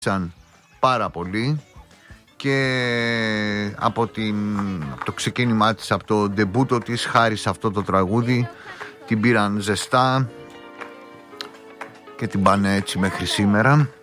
πάρα πολύ και από το ξεκίνημά της, από το ντεμπούτο της, χάρη σε αυτό το τραγούδι την πήραν ζεστά και την πάνε έτσι μέχρι σήμερα.